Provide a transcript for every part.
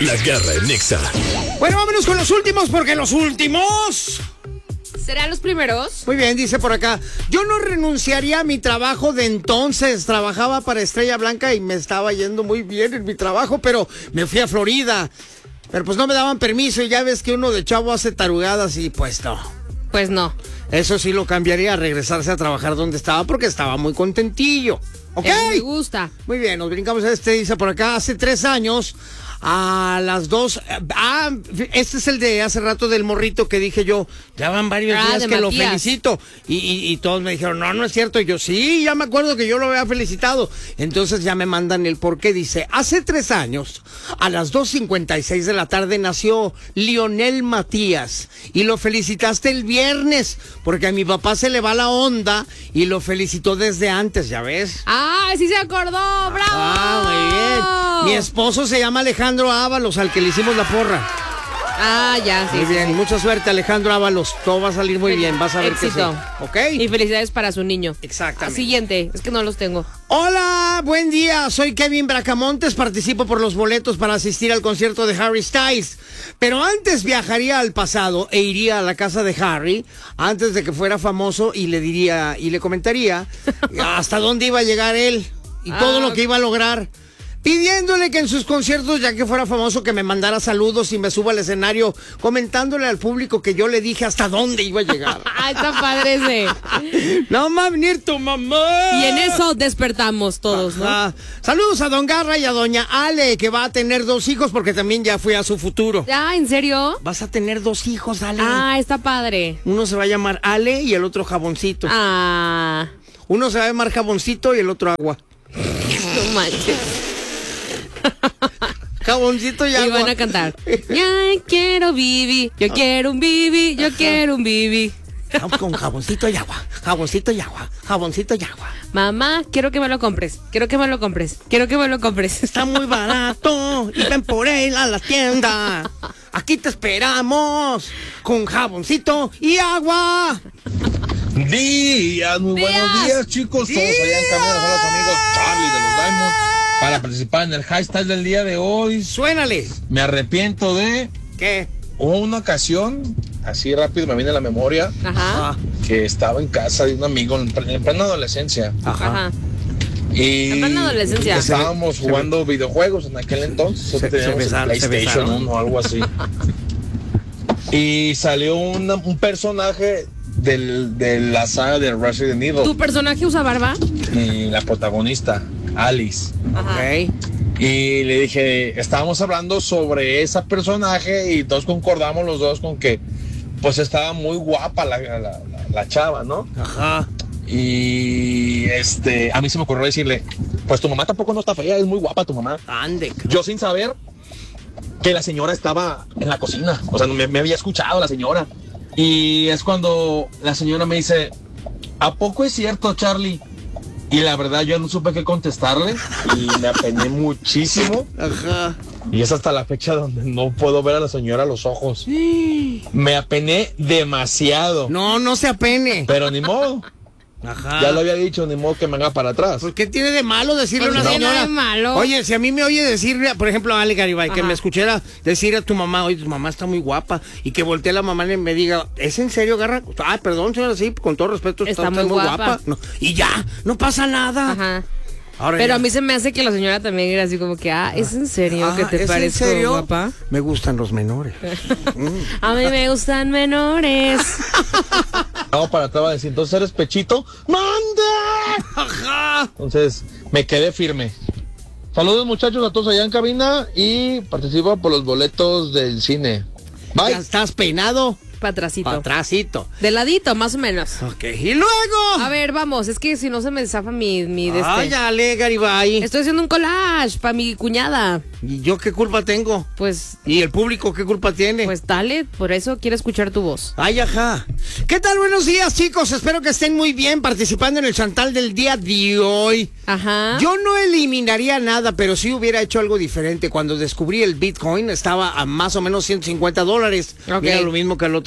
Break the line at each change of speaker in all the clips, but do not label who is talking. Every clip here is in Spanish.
La Garra en Nexa.
Bueno, vámonos con los últimos, porque los últimos...
¿Serán los primeros?
Muy bien, dice por acá. Yo no renunciaría a mi trabajo de entonces. Trabajaba para Estrella Blanca y me estaba yendo muy bien en mi trabajo, pero me fui a Florida. Pero pues no me daban permiso y ya ves que uno de chavo hace tarugadas y pues no.
Pues no.
Eso sí lo cambiaría a regresarse a trabajar donde estaba porque estaba muy contentillo. ¿Ok?
Me gusta.
Muy bien, nos brincamos a este, dice por acá, hace 3 años, a las 2... este es el de hace rato del morrito que dije yo, ya van varios días que lo felicito. Y todos me dijeron, no es cierto. Y yo, sí, ya me acuerdo que yo lo había felicitado. Entonces ya me mandan el porqué. Dice, hace 3 años, a las 2:56 de la tarde, nació Lionel Matías. Y lo felicitaste el viernes, porque a mi papá se le va la onda y lo felicitó desde antes, ¿ya ves?
¡Ah, sí se acordó! ¡Bravo!
Muy bien. Mi esposo se llama Alejandro Ábalos, al que le hicimos la porra.
Ah, ya, sí.
Muy bien,
sí.
Mucha suerte, Alejandro Ábalos. Todo va a salir muy bien, vas a ver
Éxito.
que sí. ¿Ok?
Y felicidades para su niño.
Exactamente.
Siguiente, es que no los tengo.
Hola, buen día. Soy Kevin Bracamontes. Participo por los boletos para asistir al concierto de Harry Styles. Pero antes viajaría al pasado e iría a la casa de Harry antes de que fuera famoso y le diría y le comentaría hasta dónde iba a llegar él y todo lo que iba a lograr. Pidiéndole que en sus conciertos, ya que fuera famoso, que me mandara saludos y me suba al escenario, comentándole al público que yo le dije hasta dónde iba a llegar.
¡Ay, está padre ese!
¡No va a venir tu mamá!
Y en eso despertamos todos,
Ajá.
¿no?
Saludos a don Garra y a doña Ale, que va a tener 2 hijos, porque también ya fui a su futuro.
Ah, ¿en serio?
Vas a tener 2 hijos, Ale.
Ah, está padre.
Uno se va a llamar Ale y el otro Jaboncito.
Ah.
Uno se va a llamar Jaboncito y el otro Agua.
No manches.
Jaboncito y Agua.
Y van a cantar. Ya quiero Bibi, yo quiero un Bibi, yo quiero un Bibi.
Con Jaboncito y Agua, Jaboncito y Agua, Jaboncito y Agua.
Mamá, quiero que me lo compres, quiero que me lo compres, quiero que me lo compres.
Está muy barato y ven por él a la tienda. Aquí te esperamos con Jaboncito y Agua.
Días, muy buenos días, chicos. Todos allá en camino, son los amigos Charlie de los Diamonds para participar en el hashtag del día de hoy.
Suénale.
Me arrepiento de...
¿Qué?
Hubo una ocasión, así rápido me viene a la memoria,
Ajá.
que estaba en casa de un amigo en plena adolescencia.
Ajá.
Y
en plena adolescencia.
estábamos jugando videojuegos en aquel entonces. Teníamos el PlayStation 1 o algo así. Y salió un personaje de la saga de Resident Evil.
¿Tu personaje usa barba?
Y la protagonista, Alice.
Ajá.
Ok.
Y le dije, estábamos hablando sobre ese personaje y todos concordamos los dos con que pues estaba muy guapa la chava, ¿no?
Ajá.
Y a mí se me ocurrió decirle, pues tu mamá tampoco no está fea, es muy guapa tu mamá.
Ande.
Yo sin saber que la señora estaba en la cocina, o sea, me había escuchado la señora. Y es cuando la señora me dice, ¿a poco es cierto, Charlie? Y la verdad yo no supe qué contestarle y me apené muchísimo.
Ajá.
Y es hasta la fecha donde no puedo ver a la señora a los ojos. Me apené demasiado.
No se apene.
Pero ni modo.
Ajá.
Ya lo había dicho, ni modo que me haga para atrás.
¿Por qué tiene de malo decirle a
Pues
una
no tiene
señora?
nada de malo.
Oye, si a mí me oye decirle, por ejemplo, a Ale Garibay, que
Ajá.
me escuchara decir a tu mamá, oye, tu mamá está muy guapa, y que voltee la mamá y me diga, ¿es en serio, Garra? Ah, perdón, señora, sí, con todo respeto,
Está muy guapa.
No, y ya, no pasa nada.
Ajá.
Ahora
Pero
ya.
a mí se me hace que la señora también era así como que, ¿es en serio que te
¿es
parezco
en serio?
guapa?
Me gustan los menores.
A mí me gustan menores.
Vamos para atrás, va a decir, entonces eres Pechito. ¡Mande!
Ajá.
Entonces me quedé firme. Saludos muchachos a todos allá en cabina y participa por los boletos del cine. Bye.
Ya estás peinado.
Patracito.
Atrásito.
De ladito, más o menos.
Ok, y luego.
A ver, vamos, es que si no se me zafa mi
Ay, Ale Garibay.
Estoy haciendo un collage para mi cuñada.
¿Y yo qué culpa tengo?
Pues,
¿Y el público qué culpa tiene?
pues dale, por eso quiero escuchar tu voz.
Ay, ajá. ¿Qué tal? Buenos días, chicos. Espero que estén muy bien participando en el chantal del día de hoy.
Ajá.
Yo no eliminaría nada, pero sí hubiera hecho algo diferente. Cuando descubrí el Bitcoin, estaba a más o menos $150.
Ok.
Mira lo mismo que el otro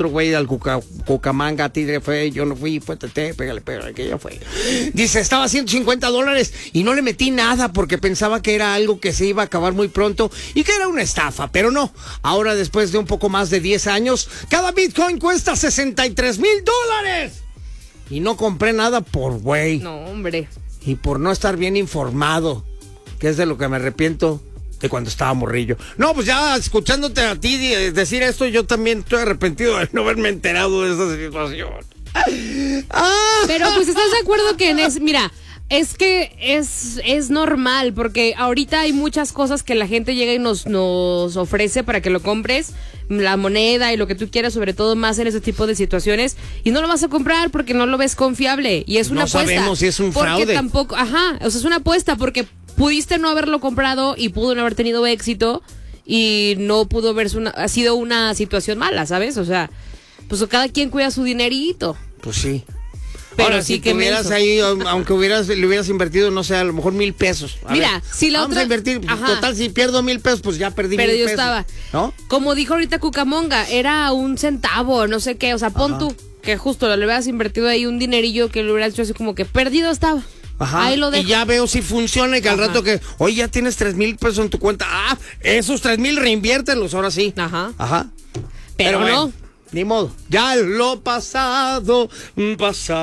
otro güey al Cucamanga, tigre fue, yo no fui, fue Tete, pégale, que ya fue. Dice, estaba $150 y no le metí nada porque pensaba que era algo que se iba a acabar muy pronto y que era una estafa, pero no. Ahora, después de un poco más de 10 años, cada Bitcoin cuesta $63,000. Y no compré nada por güey.
No, hombre.
Y por no estar bien informado, que es de lo que me arrepiento de cuando estaba morrillo. No, pues ya escuchándote a ti decir esto, yo también estoy arrepentido de no haberme enterado de esa situación.
Pero pues estás de acuerdo que mira, es que es normal, porque ahorita hay muchas cosas que la gente llega y nos ofrece para que lo compres, la moneda y lo que tú quieras, sobre todo más en ese tipo de situaciones, y no lo vas a comprar porque no lo ves confiable, y es una apuesta. No sabemos
si es un fraude.
Porque tampoco, o sea, es una apuesta porque pudiste no haberlo comprado y pudo no haber tenido éxito y no pudo haberse ha sido una situación mala, ¿sabes? O sea, pues cada quien cuida su dinerito.
Pues sí.
Pero
ahora,
sí
si
que
tuvieras ahí, aunque le hubieras invertido, no sé, a lo mejor $1,000.
Mira, si la
vamos
otra...
a invertir, total, si pierdo $1,000, pues ya perdí $1,000.
Perdido estaba.
¿No?
Como dijo ahorita Cucamonga, era 1 centavo, no sé qué, o sea, pon tú que justo le hubieras invertido ahí un dinerillo que le hubieras hecho así como que perdido estaba.
Ajá.
Ahí lo dejo.
Y ya veo si funciona y que al rato que, oye, ya tienes $3,000 en tu cuenta. Esos 3,000 reinviértelos, ahora sí.
Ajá. Pero
bueno,
no.
Ni modo. Ya lo pasado.
Pero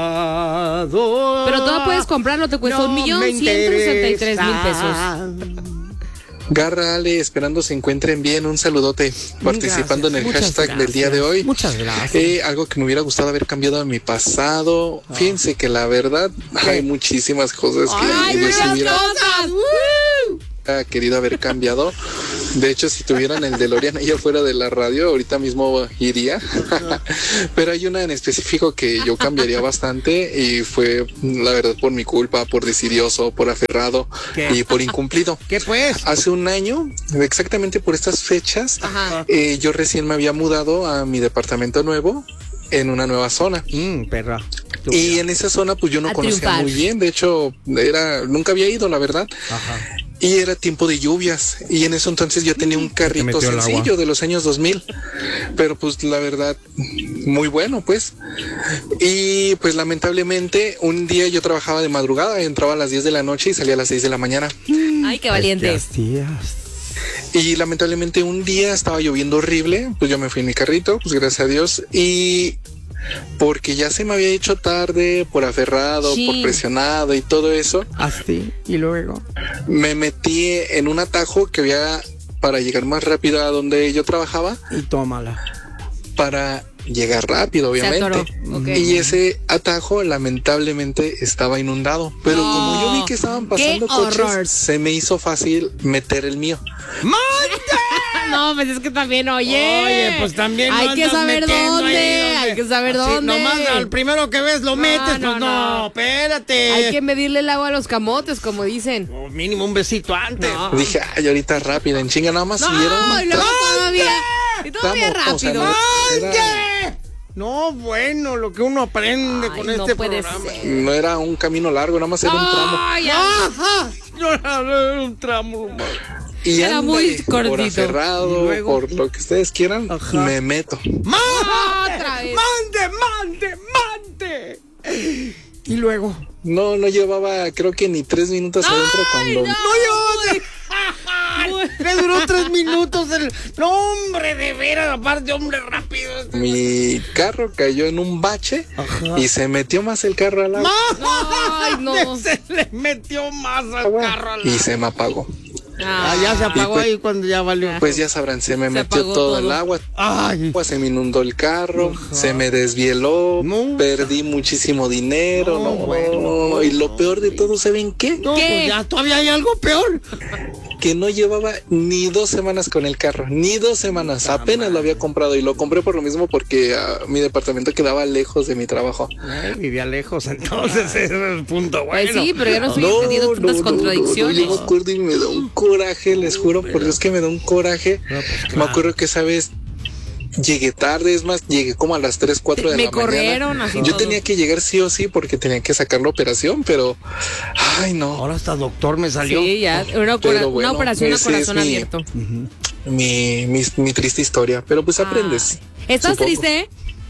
todo puedes comprarlo, te cuesta $1,163,000.
Garra, Ale, esperando se encuentren bien. Un saludote, participando en el hashtag del día de hoy.
Muchas gracias.
Algo que me hubiera gustado haber cambiado en mi pasado. Fíjense que la verdad hay muchísimas cosas que yo hubiera querido haber cambiado. De hecho, si tuvieran el DeLorean allá fuera de la radio, ahorita mismo iría. Pero hay una en específico que yo cambiaría bastante y fue, la verdad, por mi culpa, por decidioso, por aferrado y por incumplido.
¿Qué pues?
Hace un año, exactamente por estas fechas, yo recién me había mudado a mi departamento nuevo en una nueva zona.
Perra.
Y en esa zona pues yo no conocía muy bien, de hecho nunca había ido, la verdad. Ajá. Y era tiempo de lluvias y en eso entonces yo tenía un carrito sencillo de los años 2000, pero pues la verdad muy bueno pues. Y pues lamentablemente un día yo trabajaba de madrugada, entraba a las 10 de la noche y salía a las 6 de la mañana.
Ay, qué valiente.
Y lamentablemente un día estaba lloviendo horrible, pues yo me fui en mi carrito, pues gracias a Dios, y porque ya se me había hecho tarde, por aferrado, por presionado y todo eso.
Así, y luego
me metí en un atajo que había para llegar más rápido a donde yo trabajaba.
Y tómala.
Para llegar rápido, obviamente. Y ese atajo lamentablemente estaba inundado. Pero como yo vi que estaban pasando coches, se me hizo fácil meter el mío.
No, pues es que también, oye,
pues también
hay que saber dónde, hay que saber dónde.
Nomás al primero que ves lo metes, no, espérate.
Hay que medirle el agua a los camotes, como dicen.
Mínimo un besito antes.
Dije, ahorita rápido, en chinga, nada más siguieron.
Y luego todavía rápido.
No, bueno, lo que uno aprende con este programa.
No era un camino largo, nada más era un tramo.
No era un tramo.
Y
era muy cortito.
Por aferrado, por lo que ustedes quieran, me meto.
¡Otra vez!
¡Mande! Y luego.
No llevaba, creo que ni 3 minutos adentro cuando.
Me duró 3 minutos. No, hombre, de veras, aparte, hombre, rápido.
Mi carro cayó en un bache y se metió más el carro al agua.
No.
Se le metió más al carro al agua.
Y se me apagó.
Ya se apagó ahí cuando ya valió.
Pues ya sabrán, se me metió todo el agua. Se me inundó el carro, se me desvieló, perdí muchísimo dinero. Y lo peor de todo, ¿saben qué?
Pues ya todavía hay algo peor.
Que no llevaba ni 2 semanas con el carro, ni 2 semanas, apenas lo había comprado y lo compré por lo mismo porque mi departamento quedaba lejos de mi trabajo.
Vivía lejos, entonces ese es el punto bueno.
Sí, pero ya no estoy entendiendo tantas contradicciones.
Yo me acuerdo y me da un coraje, les juro por Dios que me da un coraje. Me acuerdo que esa vez llegué tarde, es más, llegué como a las 3, 4 de la mañana.
Me corrieron así.
Yo tenía que llegar sí o sí porque tenía que sacar la operación, pero ay no.
Ahora hasta doctor me salió.
Sí, ya, una operación a corazón abierto.
Mi triste historia, pero pues aprendes.
¿Estás triste?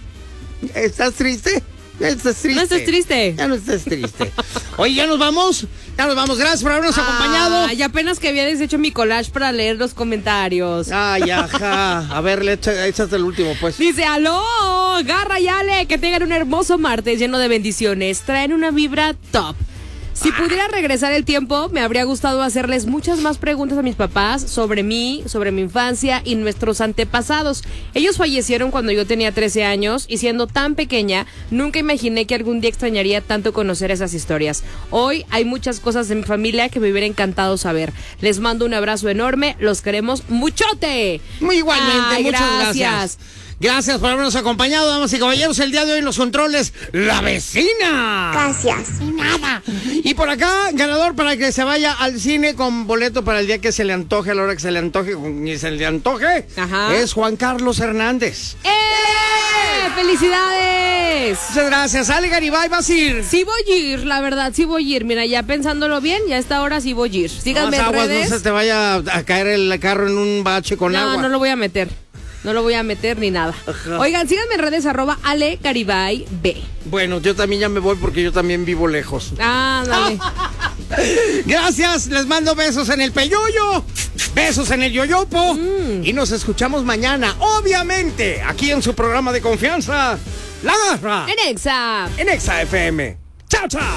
¿Estás triste? Estás triste.
No estés triste.
Ya no estés triste. Oye, ¿ya nos vamos? Ya nos vamos. Gracias por habernos acompañado.
Y apenas que había deshecho mi collage para leer los comentarios.
Ay, ajá. A ver, échate el último, pues.
Dice, aló, Garra y Ale, que tengan un hermoso martes lleno de bendiciones. Traen una vibra top. Si pudiera regresar el tiempo, me habría gustado hacerles muchas más preguntas a mis papás sobre mí, sobre mi infancia y nuestros antepasados. Ellos fallecieron cuando yo tenía 13 años y siendo tan pequeña, nunca imaginé que algún día extrañaría tanto conocer esas historias. Hoy hay muchas cosas de mi familia que me hubiera encantado saber. Les mando un abrazo enorme, los queremos muchote.
Muy igualmente, muchas gracias. Gracias por habernos acompañado, damas y caballeros. El día de hoy en los controles, la vecina.
Gracias.
Y nada. Y por acá, ganador para que se vaya al cine con boleto para el día que se le antoje, a la hora que se le antoje, ni se le antoje, es Juan Carlos Hernández.
¡Felicidades!
Muchas gracias. Ale Garibay, ¿vas a ir?
Sí voy a ir, la verdad, sí voy a ir. Mira, ya pensándolo bien, ya a esta hora sí voy a ir. Síganme en redes.
No se te vaya a caer el carro en un bache con agua.
No, no lo voy a meter. No lo voy a meter ni nada. Ajá. Oigan, síganme en redes @AleGaribay B.
Bueno, yo también ya me voy porque yo también vivo lejos.
Dale.
Gracias, les mando besos en el peyoyo, besos en el yoyopo y nos escuchamos mañana, obviamente, aquí en su programa de confianza, La Garra. En Exa FM. Chao, chao.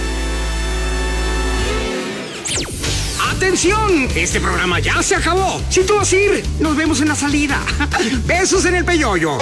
¡Atención! Este programa ya se acabó. Si tú vas a ir, nos vemos en la salida. Besos en el peyoyo.